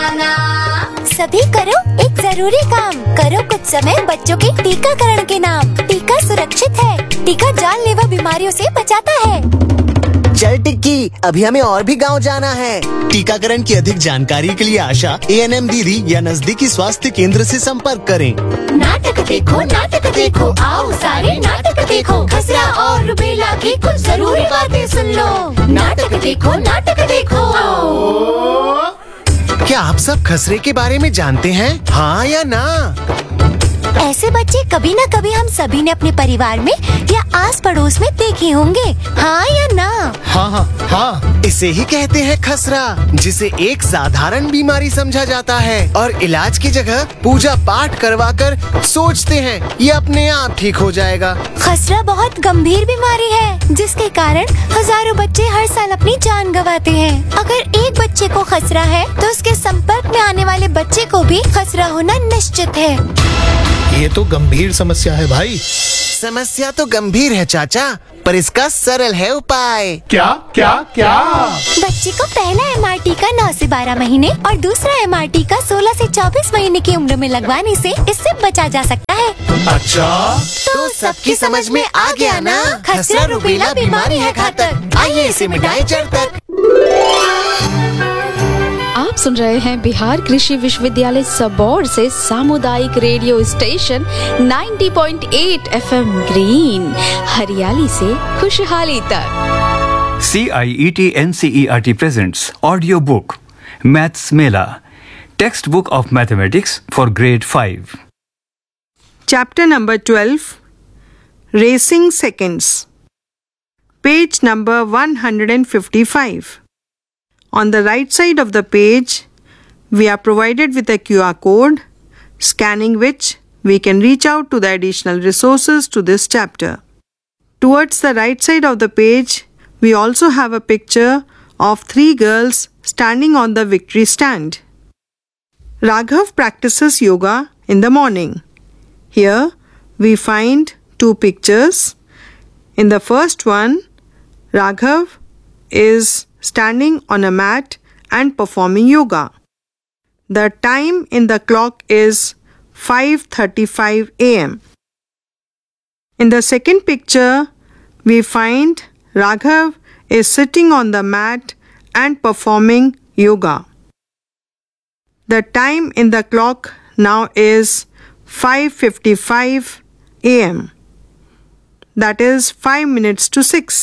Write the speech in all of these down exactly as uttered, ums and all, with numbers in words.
बनाना। सभी करो एक जरूरी काम, करो कुछ समय बच्चों के टीकाकरण के नाम। टीका सुरक्षित है, टीका जानलेवा बीमारियों से बचाता है। चल टिक्की, अभी हमें और भी गांव जाना है। टीकाकरण की अधिक जानकारी के लिए आशा, ए एन एम दीदी या नजदीकी स्वास्थ्य केंद्र से संपर्क करें। नाटक देखो नाटक देखो, आओ सारे नाटक देखो, खसरा और रुबेला की कुछ जरूरी बातें सुन लो। नाटक देखो नाटक देखो। क्या आप सब खसरे के बारे में जानते हैं, हाँ या ना? ऐसे बच्चे कभी न कभी हम सभी ने अपने परिवार में या आस पड़ोस में देखे होंगे, हाँ या ना? हाँ हाँ हाँ, इसे ही कहते हैं खसरा, जिसे एक साधारण बीमारी समझा जाता है और इलाज की जगह पूजा पाठ करवा कर सोचते हैं ये अपने आप ठीक हो जाएगा। खसरा बहुत गंभीर बीमारी है, जिसके कारण हजारों बच्चे हर साल अपनी जान गंवाते हैं। अगर एक बच्चे को खसरा है तो उसके संपर्क में आने वाले बच्चे को भी खसरा होना निश्चित है। ये तो गंभीर समस्या है भाई। समस्या तो गंभीर है चाचा, पर इसका सरल है उपाय। क्या क्या क्या? बच्चे को पहला एम आर टी का नौ से बारह महीने और दूसरा एम आर टी का सोलह से चौबीस महीने की उम्र में लगवाने से इससे बचा जा सकता है। अच्छा, तो सबकी समझ में आ गया ना? खसरा रुबेला बीमारी है घातक, आइए इसे मिटाएं जड़ तक। आप सुन रहे हैं बिहार कृषि विश्वविद्यालय सबौर से सामुदायिक रेडियो स्टेशन नब्बे पॉइंट आठ एफ एम ग्रीन, हरियाली से खुशहाली तक। C I E T N C E R T presents audio book Maths Mela, textbook of mathematics for grade five. Chapter number twelve, Racing Seconds. Page number one hundred fifty-five. On the right side of the page, we are provided with a Q R code, scanning which we can reach out to the additional resources to this chapter. Towards the right side of the page, we also have a picture of three girls standing on the victory stand. Raghav practices yoga in the morning. Here, we find two pictures. In the first one, Raghav is standing on a mat and performing yoga. The time in the clock is five thirty-five a m In the second picture, we find Raghav is sitting on the mat and performing yoga. The time in the clock now is five fifty-five a m That is five minutes to six.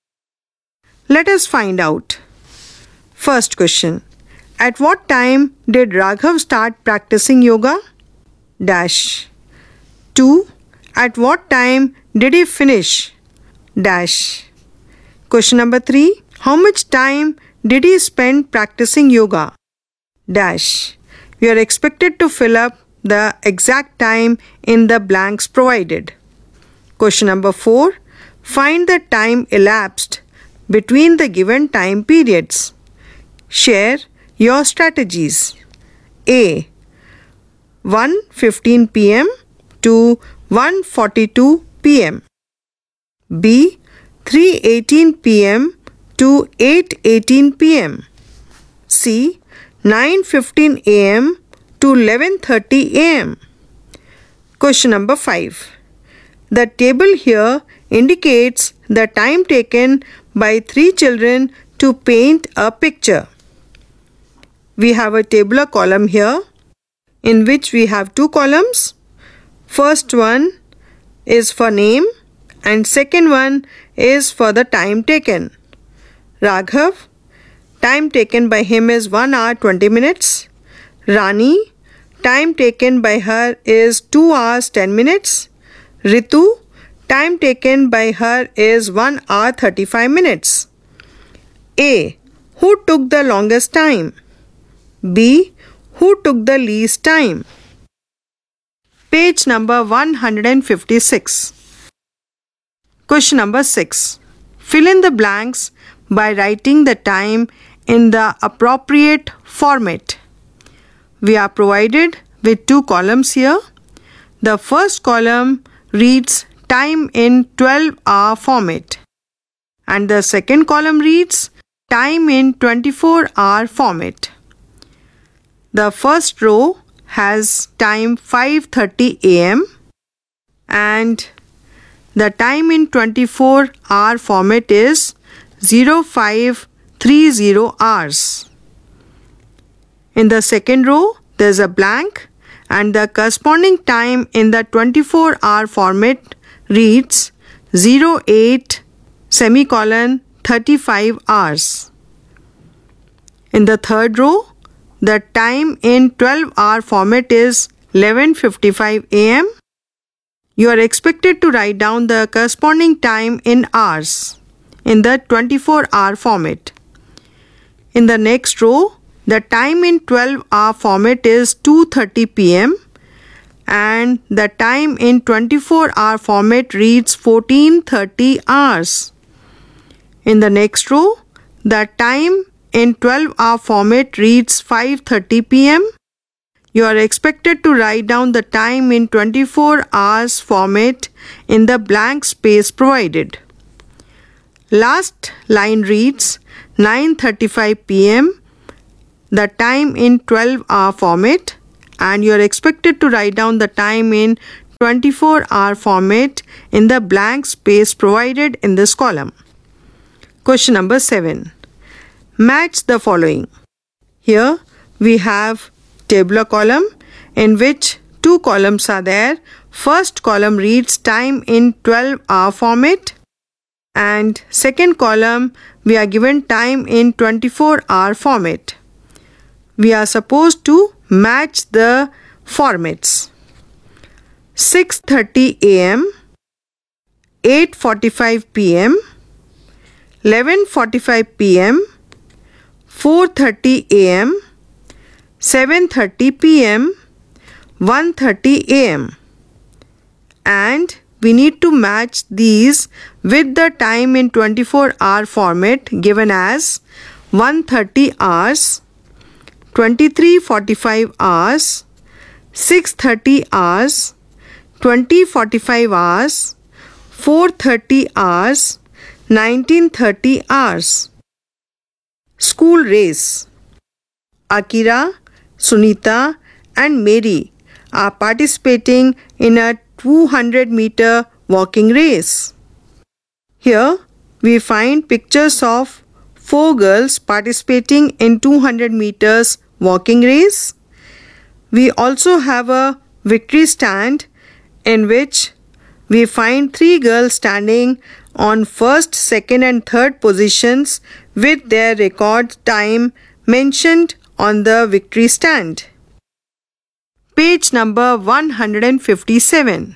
Let us find out. First question. At what time did Raghav start practicing yoga? Dash. two. At what time did he finish? Dash. Question number three. How much time did he spend practicing yoga? Dash. We are expected to fill up the exact time in the blanks provided. Question number four. Find the time elapsed between the given time periods. Share your strategies. A. one fifteen p m to one forty-two p m B. three eighteen p m to eight eighteen p m C. nine fifteen a m to eleven thirty a m Question number five. The table here indicates the time taken by three children to paint a picture. We have a tabular column here in which we have two columns. First one is for name and second one is for the time taken. Raghav, time taken by him is one hour twenty minutes. Rani, time taken by her is two hours ten minutes. Ritu, time taken by her is one hour thirty-five minutes. A. Who took the longest time? B. Who took the least time? Page number one hundred fifty-six. Question number six. Fill in the blanks by writing the time in the appropriate format. We are provided with two columns here. The first column reads time in twelve hour format and the second column reads time in twenty-four hour format. The first row has time five thirty a m and the time in twenty-four hour format is zero five three zero hours. In the second row, there is a blank and the corresponding time in the twenty-four hour format reads zero eight semicolon thirty-five hours. In the third row, the time in twelve hour format is eleven fifty-five a m You are expected to write down the corresponding time in hours in the twenty-four hour format. In the next row, the time in twelve hour format is two thirty p m and the time in twenty-four hour format reads fourteen thirty hours. In the next row, the time in twelve hour format reads five thirty p m You are expected to write down the time in twenty-four hours format in the blank space provided. Last line reads nine thirty-five p m the time in twelve hour format, and you are expected to write down the time in twenty-four hour format in the blank space provided in this column. Question number seven. Match the following. Here we have tabular column in which two columns are there. First column reads time in twelve hour format and second column we are given time in twenty-four hour format. We are supposed to match the formats. six thirty a m, eight forty-five p m, eleven forty-five p m, four thirty a m, seven thirty p m, one thirty a m and we need to match these with the time in twenty-four hour format given as one thirty hours, twenty-three forty-five hours, six thirty hours, twenty forty-five hours, four thirty hours, nineteen thirty hours. School race. Akira, Sunita and Mary are participating in a two hundred meter walking race. Here we find pictures of four girls participating in two hundred meters walking race. We also have a victory stand in which we find three girls standing on first, second and third positions with their record time mentioned on the victory stand. Page number one hundred fifty-seven.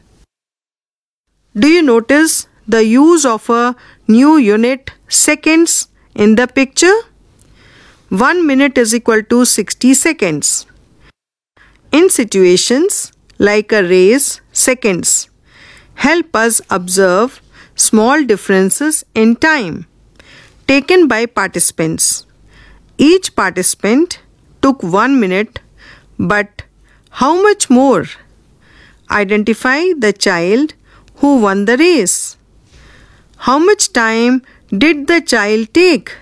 Do you notice the use of a new unit seconds in the picture? One minute is equal to sixty seconds. In situations like a race, seconds help us observe small differences in time taken by participants. Each participant took one minute, but how much more? Identify the child who won the race. How much time did the child take?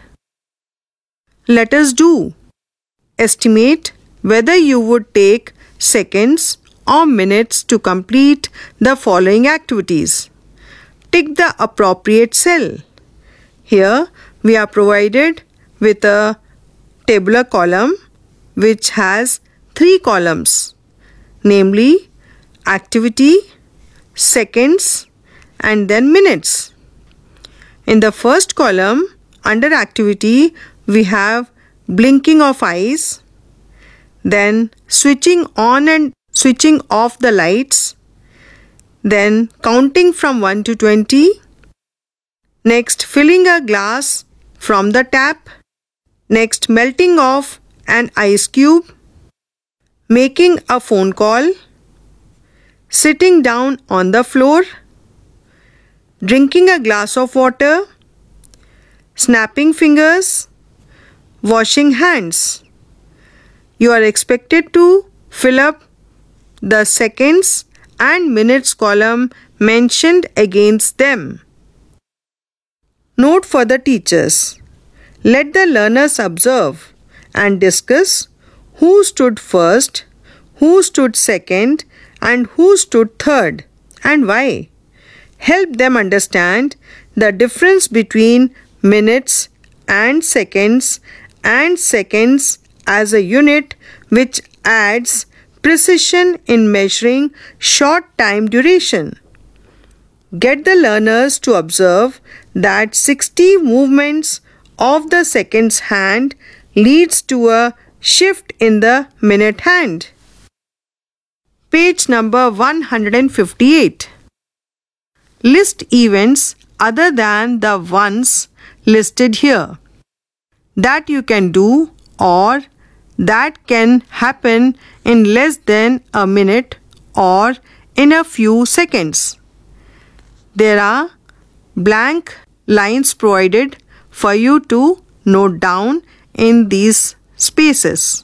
Let us do. Estimate whether you would take seconds or minutes to complete the following activities. Tick the appropriate cell. Here we are provided with a tabular column which has three columns, namely activity, seconds and then minutes. In the first column under activity we have blinking of eyes, then switching on and switching off the lights, then counting from one to twenty, next filling a glass from the tap, next melting of an ice cube, making a phone call, sitting down on the floor, drinking a glass of water, snapping fingers, washing hands. You are expected to fill up the seconds and minutes column mentioned against them. Note for the teachers. Let the learners observe and discuss who stood first, who stood second, and who stood third, and why. Help them understand the difference between minutes and seconds and seconds as a unit which adds precision in measuring short time duration. Get the learners to observe that sixty movements of the second's hand leads to a shift in the minute hand. Page number one hundred fifty-eight. List events other than the ones listed here that you can do or that can happen in less than a minute or in a few seconds. There are blank lines provided for you to note down in these spaces.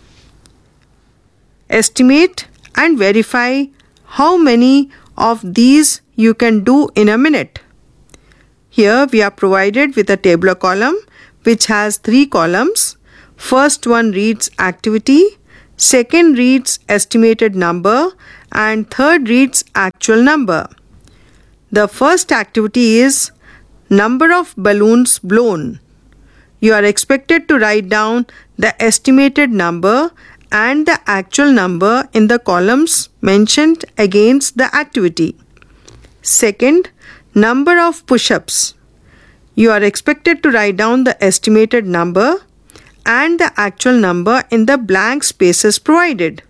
Estimate and verify how many of these you can do in a minute. Here we are provided with a tabular column which has three columns. First one reads activity, second reads estimated number, and third reads actual number. The first activity is number of balloons blown. You are expected to write down the estimated number and the actual number in the columns mentioned against the activity. Second, number of push-ups. You are expected to write down the estimated number and the actual number in the blank spaces provided.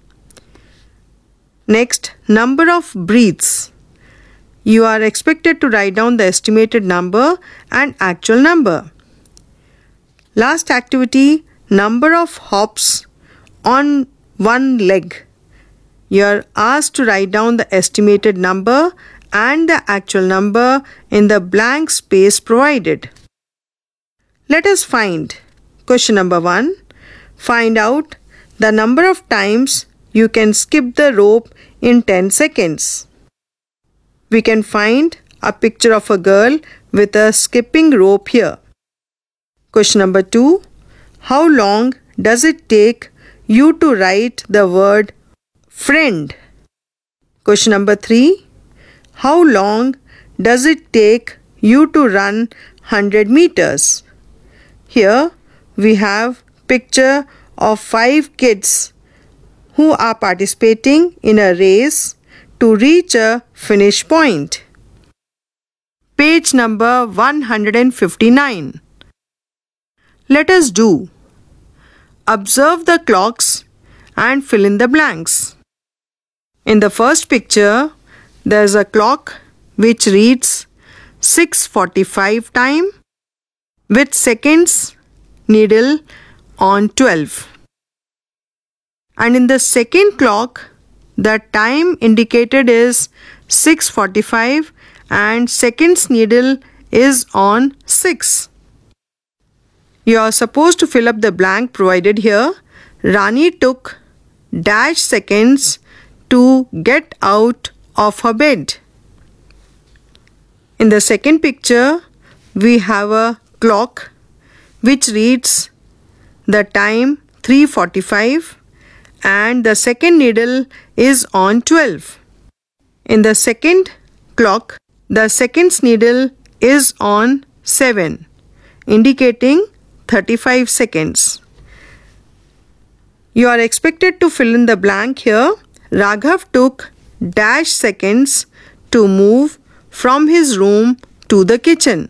Next, number of breaths. You are expected to write down the estimated number and actual number. Last activity, number of hops on one leg. You are asked to write down the estimated number and the actual number in the blank space provided. Let us find. Question number one. Find out the number of times you can skip the rope in ten seconds. We can find a picture of a girl with a skipping rope here. Question number two. How long does it take you to write the word friend? Question number three. How long does it take you to run one hundred meters? Here we have picture of five kids who are participating in a race to reach a finish point. Page number one hundred fifty-nine. Let us do. Observe the clocks and fill in the blanks. In the first picture, there is a clock which reads six forty-five time with seconds needle on twelve. And in the second clock, the time indicated is six forty-five and seconds needle is on six. You are supposed to fill up the blank provided here. Rani took dash seconds to get out of her bed. In the second picture, we have a clock which reads the time three forty-five and the second needle is on twelve. In the second clock, the seconds needle is on seven, indicating thirty-five seconds. You are expected to fill in the blank here. Raghav took dash seconds to move from his room to the kitchen.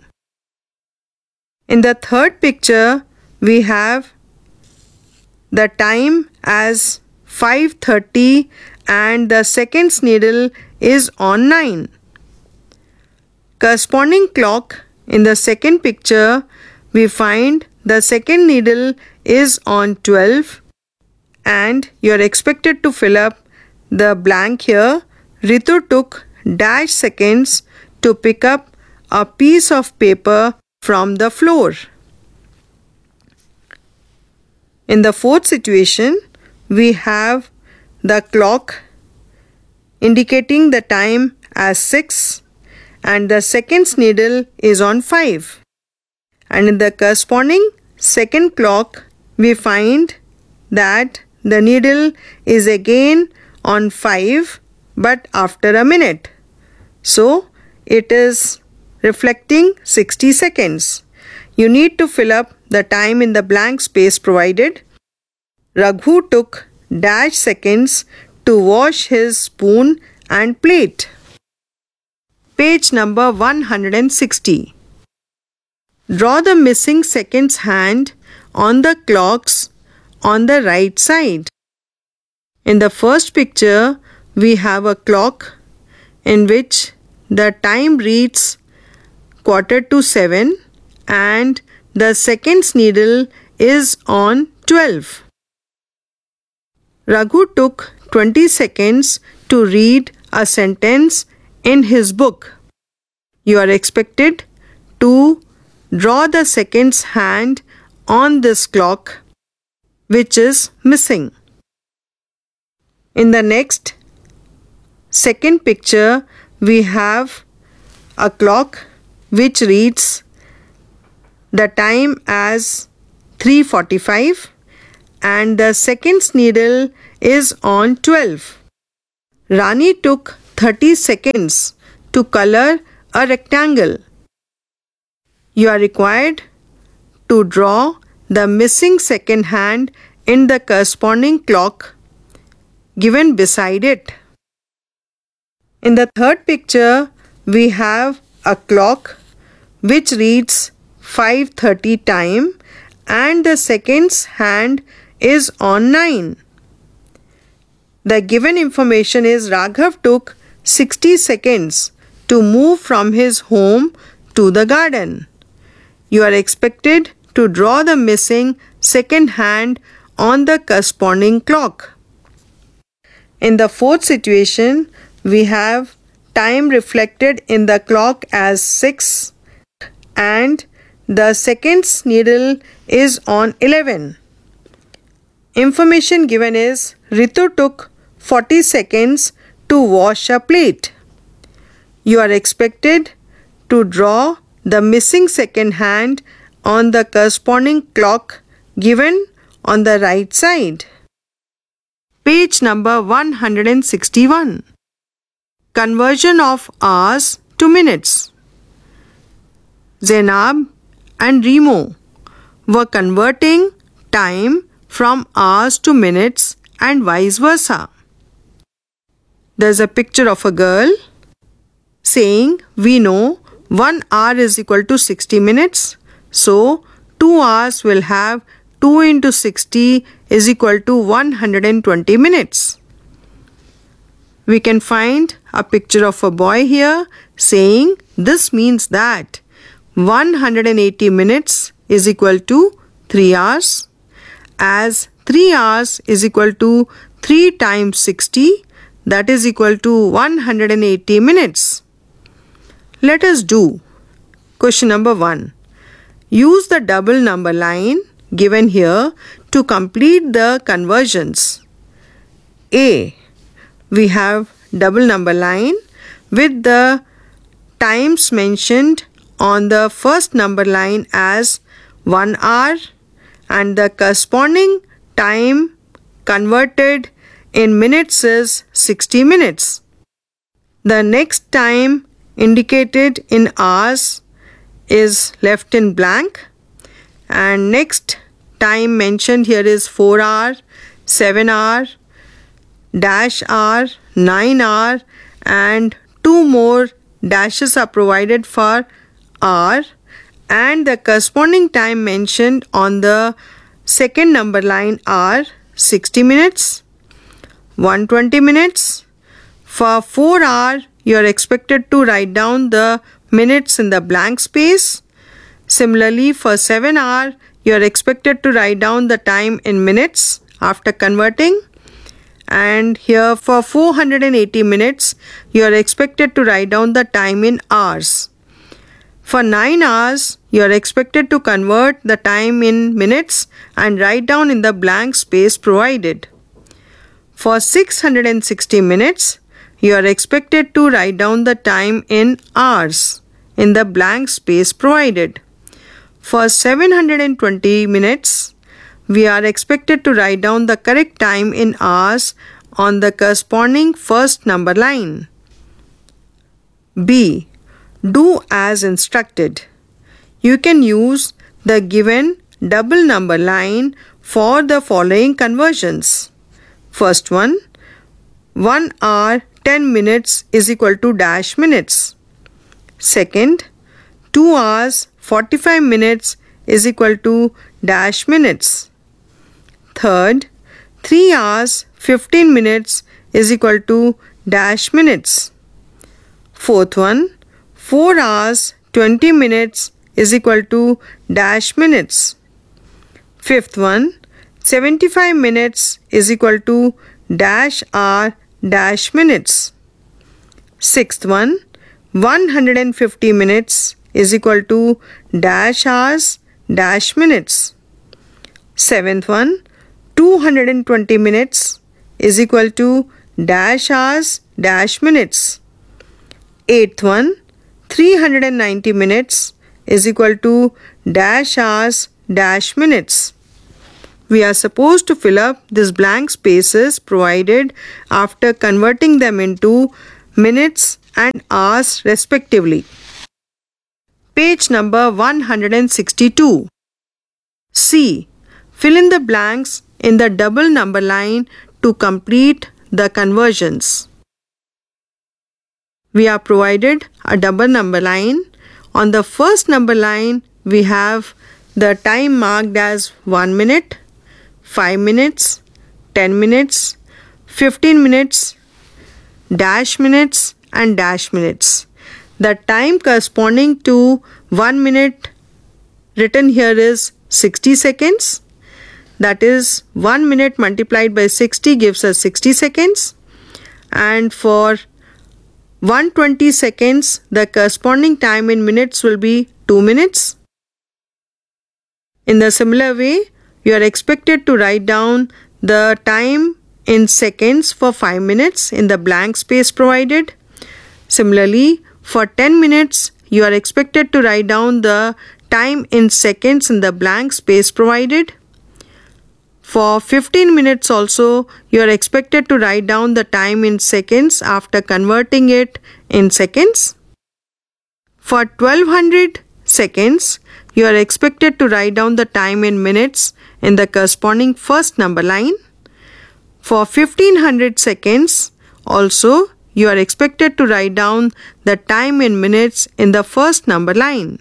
In the third picture, we have the time as five thirty and the seconds needle is on nine. Corresponding clock in the second picture, we find the second needle is on twelve and you are expected to fill up the blank here. Ritu took dash seconds to pick up a piece of paper from the floor. In the fourth situation, we have the clock indicating the time as six and the seconds needle is on five. And in the corresponding second clock, we find that the needle is again on five but after a minute. So it is reflecting sixty seconds. You need to fill up the time in the blank space provided. Raghu took dash seconds to wash his spoon and plate. Page number one hundred sixty. Draw the missing seconds hand on the clocks on the right side. In the first picture, we have a clock in which the time reads quarter to seven and the seconds needle is on twelve. Raghu took twenty seconds to read a sentence in his book. You are expected to draw the seconds hand on this clock which is missing. In the next second picture, we have a clock which reads the time as three forty-five and the seconds needle is on twelve. Rani took thirty seconds to color a rectangle. You are required to draw the missing second hand in the corresponding clock given beside it. In the third picture, we have a clock which reads five thirty time and the seconds hand is on nine. The given information is Raghav took sixty seconds to move from his home to the garden. You are expected to draw the missing second hand on the corresponding clock. In the fourth situation, we have time reflected in the clock as six and the seconds needle is on eleven. Information given is Ritu took forty seconds to wash a plate. You are expected to draw the missing second hand on the corresponding clock given on the right side. Page number one hundred sixty-one. Conversion of hours to minutes. Zainab and Remo were converting time from hours to minutes and vice versa. There's a picture of a girl saying we know one hour is equal to sixty minutes. So two hours will have two into sixty is equal to one hundred twenty minutes. We can find a picture of a boy here saying this means that one hundred eighty minutes is equal to three hours, as three hours is equal to three times sixty, that is equal to one hundred eighty minutes. Let us do question number one. Use the double number line given here to complete the conversions. A. We have double number line with the times mentioned on the first number line as one hour and the corresponding time converted in minutes is sixty minutes. The next time indicated in hours is left in blank, and next time mentioned here is four hour, seven hour, dash hour, nine hour, and two more dashes are provided for hour, and the corresponding time mentioned on the second number line are sixty minutes, one hundred twenty minutes. For four hour, you are expected to write down the minutes in the blank space. Similarly, for seven hour, you are expected to write down the time in minutes after converting. And here for four hundred eighty minutes, you are expected to write down the time in hours. For nine hours, you are expected to convert the time in minutes and write down in the blank space provided. For six hundred sixty minutes, you are expected to write down the time in hours in the blank space provided. For seven hundred twenty minutes, we are expected to write down the correct time in hours on the corresponding first number line. B. Do as instructed. You can use the given double number line for the following conversions. First one, one hour ten minutes is equal to dash minutes. Second, two hours forty-five minutes is equal to dash minutes. Third, three hours fifteen minutes is equal to dash minutes. Fourth one, four hours twenty minutes is equal to dash minutes. Fifth one, seventy-five minutes is equal to dash hour dash minutes. Sixth one, one hundred fifty minutes is equal to dash hours dash minutes. Seventh one, two hundred twenty minutes is equal to dash hours dash minutes. Eighth one, three hundred ninety minutes is equal to dash hours dash minutes. We are supposed to fill up these blank spaces provided after converting them into minutes and hours respectively. Page number one hundred sixty-two. C. Fill in the blanks in the double number line to complete the conversions. We are provided a double number line. On the first number line, we have the time marked as one minute, five minutes, ten minutes, fifteen minutes, dash minutes and dash minutes. The time corresponding to one minute written here is sixty seconds. That is one minute multiplied by sixty gives us sixty seconds. And for one hundred twenty seconds, the corresponding time in minutes will be two minutes. In the similar way, you are expected to write down the time in seconds for five minutes in the blank space provided. Similarly, for ten minutes, you are expected to write down the time in seconds in the blank space provided. For fifteen minutes also, you are expected to write down the time in seconds after converting it in seconds. For twelve hundred seconds, you are expected to write down the time in minutes in the corresponding first number line. For fifteen hundred seconds, also, you are expected to write down the time in minutes in the first number line.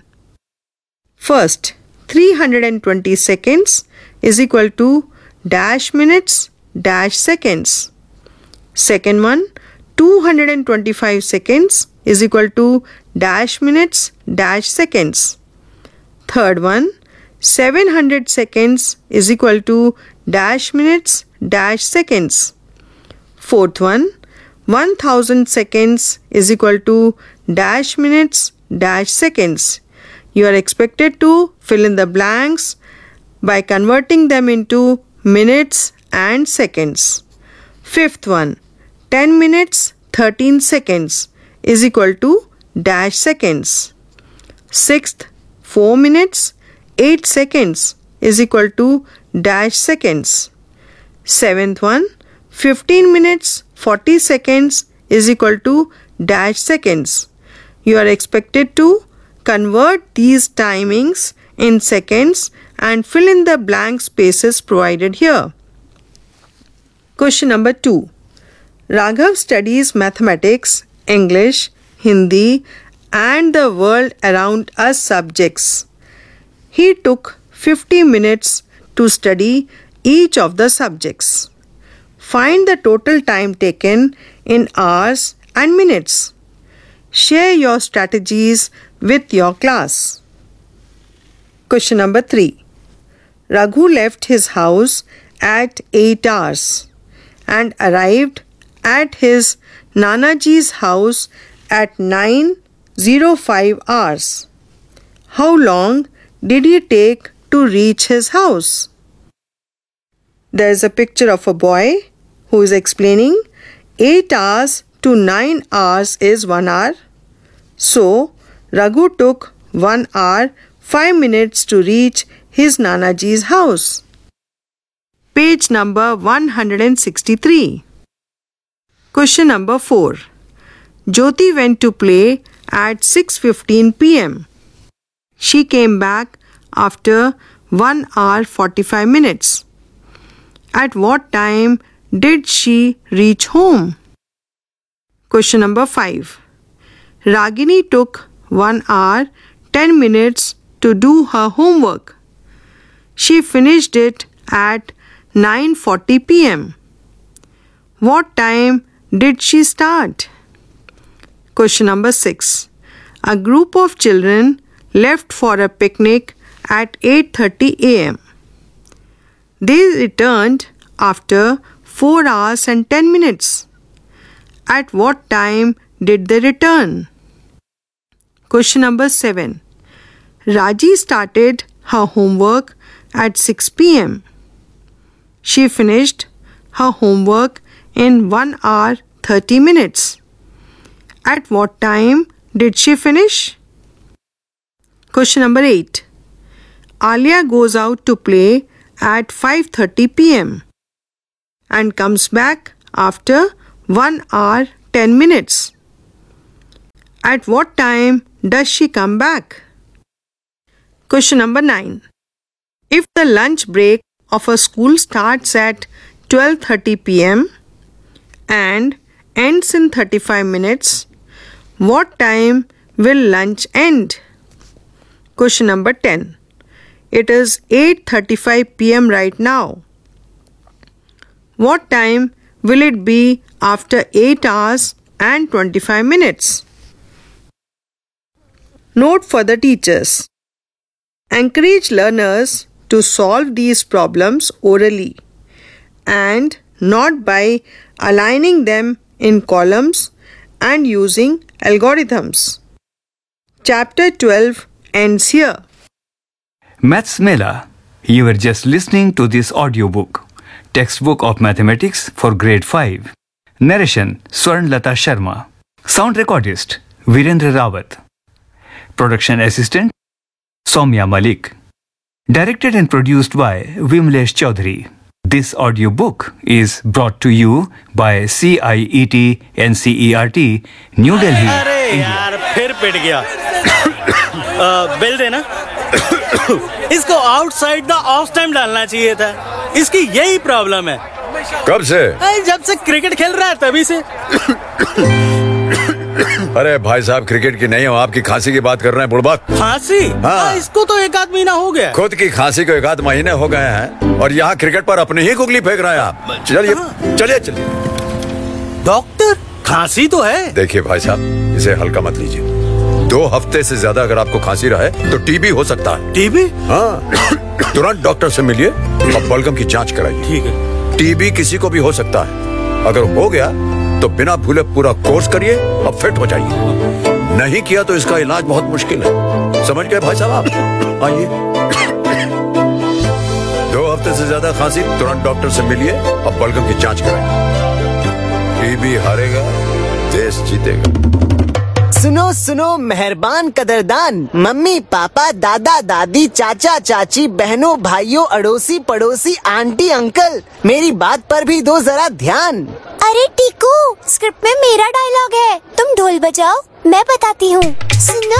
First, three hundred twenty seconds is equal to dash minutes dash seconds. Second one, two hundred twenty-five seconds is equal to dash minutes dash seconds. Third one, seven hundred seconds is equal to dash minutes dash seconds. Fourth one, one thousand seconds is equal to dash minutes dash seconds. You are expected to fill in the blanks by converting them into minutes and seconds. Fifth one, ten minutes thirteen seconds is equal to dash seconds. Sixth, four minutes eight seconds is equal to dash seconds. Seventh one, fifteen minutes forty seconds is equal to dash seconds. You are expected to convert these timings in seconds and fill in the blank spaces provided here. Question number two. Raghav studies mathematics, English, Hindi and the world around us subjects. He took fifty minutes to study each of the subjects. Find the total time taken in hours and minutes. Share your strategies with your class. Question number three. Raghu left his house at eight hours and arrived at his Nanaji's house at nine oh five hours. How long did he take to reach his house? There is a picture of a boy who is explaining eight hours to nine hours is one hour. So, Raghu took one hour five minutes to reach his Nanaji's house. Page number one hundred sixty-three. Question number four. Jyoti went to play at six fifteen p m She came back after one hour forty-five minutes. At what time did she reach home? Question number five. Ragini took one hour ten minutes to do her homework. She finished it at nine forty p m What time did she start? Question number six. A group of children left for a picnic at eight thirty a m They returned after four hours and ten minutes. At what time did they return? Question number seven. Raji started her homework at six p m She finished her homework in one hour thirty minutes. At what time did she finish? Question number eight. Alia goes out to play at five thirty p m and comes back after one hour ten minutes. At what time does she come back? Question number nine. If the lunch break of a school starts at twelve thirty p m and ends in thirty-five minutes, what time will lunch end? Question number ten. It is eight thirty-five p m right now. What time will it be after eight hours and twenty-five minutes? Note for the teachers. Encourage learners to solve these problems orally and not by aligning them in columns and using algorithms. Chapter twelve ends here. Maths Mela. You were just listening to this audiobook, Textbook of Mathematics for Grade five. Narration Swarnlata Sharma. Sound recordist Virendra Rawat. Production assistant Soumya Malik. Directed and produced by Vimlesh Chaudhary. This audiobook is brought to you by C I E T N C E R T, New Delhi, अरे India. यार फिर पिट गया। Bill देना। इसको outside the of time डालना चाहिए था। इसकी यही प्रॉब्लम है। कब से? जब से क्रिकेट खेल रहा है तभी से। अरे भाई साहब, क्रिकेट की नहीं हो, आपकी खांसी की बात कर रहे हैं बुड़बक। खांसी? हाँ। इसको तो एक आध महीना हो गया। खुद की खांसी को एक आध महीने हो गए हैं और यहाँ क्रिकेट पर अपनी ही गुगली फेंक रहे हैं आप। चलिए चलिए चलिए। डॉक्टर, खांसी तो है। देखिए भाई साहब, इसे हल्का मत लीजिए। दो हफ्ते से ज्यादा अगर आपको खांसी रहे तो टीबी हो सकता है। टीबी? हाँ, तुरंत डॉक्टर से मिलिए और बलगम की जांच कराइए। ठीक है। टीबी किसी को भी हो सकता है। अगर हो गया तो बिना भूले पूरा कोर्स करिए और फिट हो जाइए। नहीं किया तो इसका इलाज बहुत मुश्किल है। समझ गए भाई साहब आप? आइए। दो हफ्ते से ज्यादा खांसी, तुरंत डॉक्टर से मिलिए और बलगम की जांच कराइए। टीबी हारेगा, देश जीतेगा। सुनो सुनो मेहरबान कदरदान, मम्मी पापा दादा दादी चाचा चाची बहनों भाइयों अड़ोसी पड़ोसी आंटी अंकल, मेरी बात पर भी दो जरा ध्यान। अरे टीकू, स्क्रिप्ट में मेरा डायलॉग है, तुम ढोल बजाओ, मैं बताती हूँ। सुनो